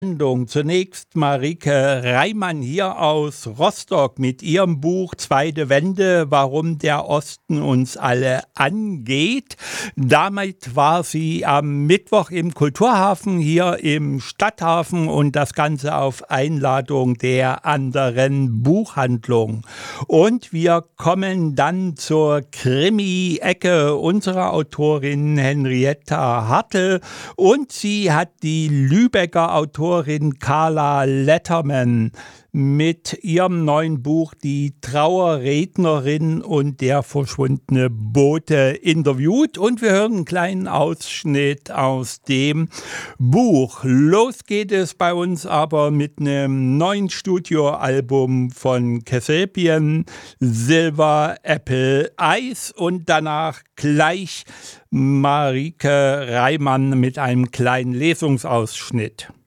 Zunächst Marike Reimann hier aus Rostock mit ihrem Buch Zweite Wende, warum der Osten uns alle angeht. Damit war sie am Mittwoch im Kulturhafen hier im Stadthafen und das Ganze auf Einladung der anderen Buchhandlung. Und wir kommen dann zur Krimi-Ecke unserer Autorin Henrietta Hartl und sie hat die Lübecker Autorin Carla Letterman mit ihrem neuen Buch Die Trauerrednerin und der verschwundene Bote interviewt und wir hören einen kleinen Ausschnitt aus dem Buch. Los geht es bei uns aber mit einem neuen Studioalbum von Kasabian, Silver Apple Ice und danach gleich Marike Reimann mit einem kleinen Lesungsausschnitt.